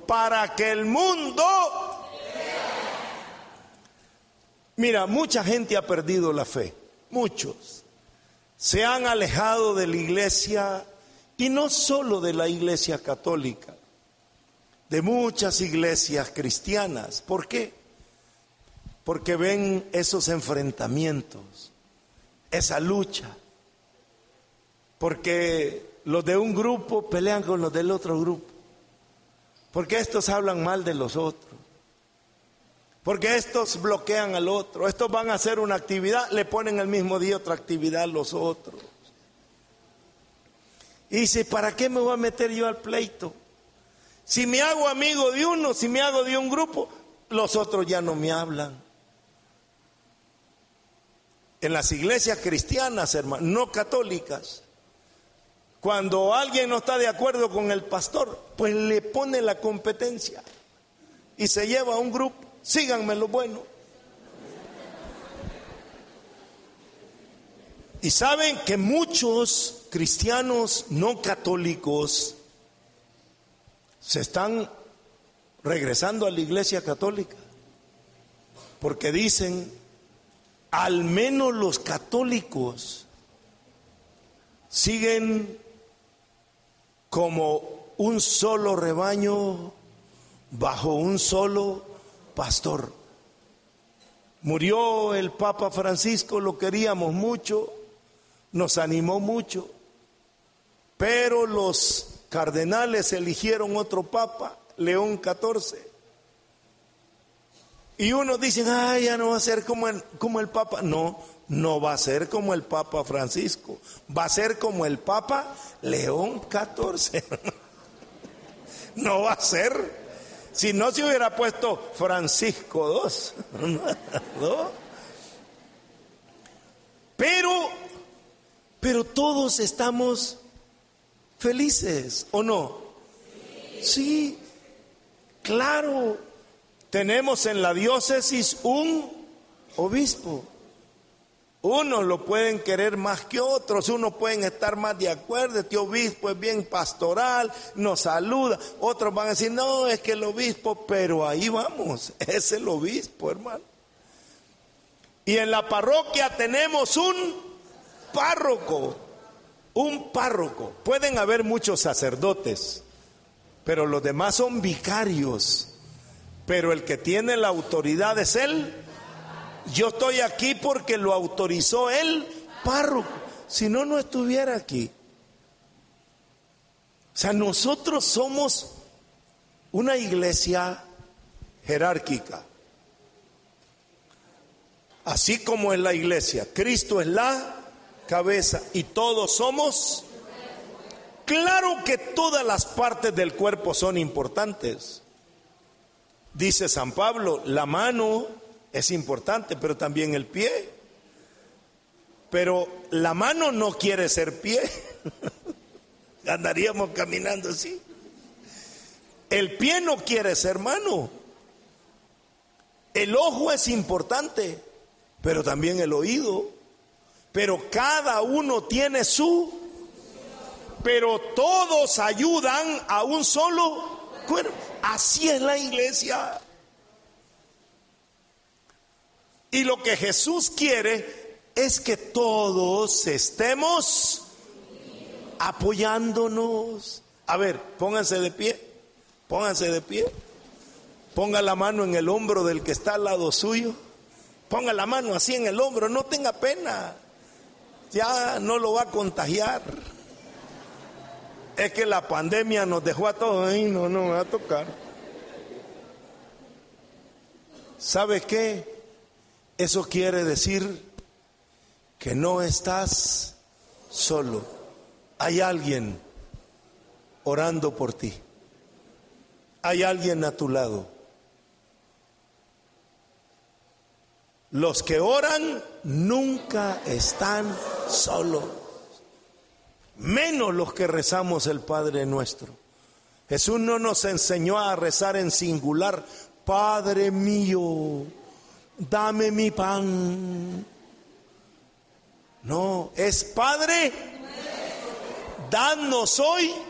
para que el mundo... Mira, mucha gente ha perdido la fe, muchos. Se han alejado de la iglesia, y no solo de la iglesia católica, de muchas iglesias cristianas. ¿Por qué? Porque ven esos enfrentamientos, esa lucha. Porque los de un grupo pelean con los del otro grupo. Porque estos hablan mal de los otros. Porque estos bloquean al otro. Estos van a hacer una actividad, le ponen el mismo día otra actividad a los otros. Y dice, ¿para qué me voy a meter yo al pleito? Si me hago amigo de uno, si me hago de un grupo, los otros ya no me hablan. En las iglesias cristianas, hermano, no católicas, cuando alguien no está de acuerdo con el pastor, pues le pone la competencia y se lleva a un grupo. Síganme lo bueno. Y saben que muchos cristianos no católicos se están regresando a la iglesia católica, porque dicen, al menos los católicos siguen como un solo rebaño bajo un solo pastor. Murió el Papa Francisco, lo queríamos mucho, nos animó mucho, pero los cardenales eligieron otro papa, León XIV. Y unos dicen, ya no va a ser como el Papa. No, no va a ser como el Papa Francisco, va a ser como el Papa León XIV. No va a ser. Si no se hubiera puesto Francisco II. ¿No? Pero todos estamos felices, ¿o no? Sí, claro. Tenemos en la diócesis un obispo. Unos lo pueden querer más que otros, unos pueden estar más de acuerdo. Este obispo es bien pastoral, nos saluda. Otros van a decir, no, es que el obispo, pero ahí vamos, es el obispo, hermano. Y en la parroquia tenemos un párroco. Pueden haber muchos sacerdotes, pero los demás son vicarios. Pero el que tiene la autoridad es él. Yo estoy aquí porque lo autorizó el párroco. Si no, no estuviera aquí. O sea, nosotros somos una iglesia jerárquica. Así como en la iglesia, Cristo es la cabeza y todos somos. Claro que todas las partes del cuerpo son importantes. Dice San Pablo, la mano es importante, pero también el pie. Pero la mano no quiere ser pie. Andaríamos caminando así. El pie no quiere ser mano. El ojo es importante, pero también el oído. Pero cada uno tiene su... Pero todos ayudan a un solo cuerpo. Así es la iglesia. Y lo que Jesús quiere es que todos estemos apoyándonos. A ver, pónganse de pie. Ponga la mano en el hombro del que está al lado suyo. Ponga la mano así en el hombro, no tenga pena. Ya no lo va a contagiar. Es que la pandemia nos dejó a todos. Ay, no me va a tocar. ¿Sabe qué? Eso quiere decir que no estás solo. Hay alguien orando por ti. Hay alguien a tu lado. Los que oran nunca están solos. Menos los que rezamos el Padre Nuestro. Jesús no nos enseñó a rezar en singular. Padre mío, dame mi pan. No, es Padre, danos hoy